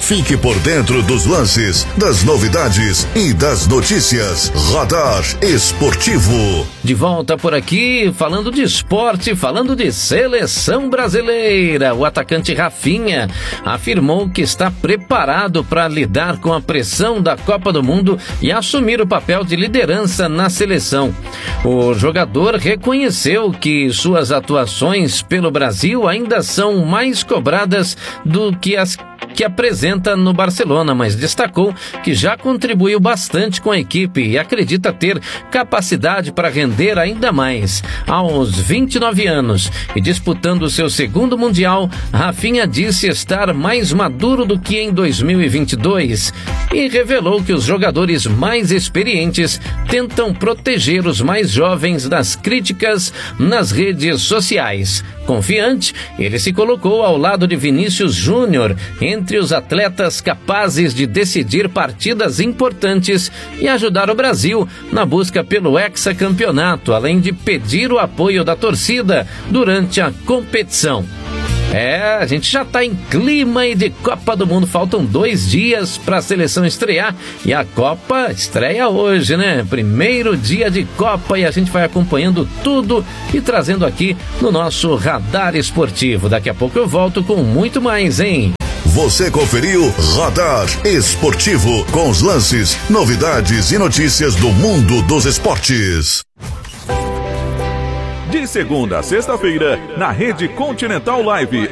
Fique por dentro dos lances, das novidades e das notícias. Radar Esportivo. De volta por aqui, falando de esporte, falando de seleção brasileira. O atacante Rafinha afirmou que está preparado para lidar com a pressão da Copa do Mundo e assumir o papel de liderança na seleção. O jogador reconheceu que suas atuações pelo Brasil ainda são mais cobradas do que as que apresenta no Barcelona, mas destacou que já contribuiu bastante com a equipe e acredita ter capacidade para render ainda mais. Aos 29 anos e disputando o seu segundo Mundial, Rafinha disse estar mais maduro do que em 2022 e revelou que os jogadores mais experientes tentam proteger os mais jovens das críticas nas redes sociais. Confiante, ele se colocou ao lado de Vinícius Júnior, entre os atletas capazes de decidir partidas importantes e ajudar o Brasil na busca pelo hexacampeonato, além de pedir o apoio da torcida durante a competição. A gente já tá em clima aí de Copa do Mundo, faltam 2 dias para a seleção estrear e a Copa estreia hoje, né? Primeiro dia de Copa e a gente vai acompanhando tudo e trazendo aqui no nosso Radar Esportivo. Daqui a pouco eu volto com muito mais, hein? Você conferiu Radar Esportivo com os lances, novidades e notícias do mundo dos esportes. De segunda a sexta-feira, na Rede Continental Live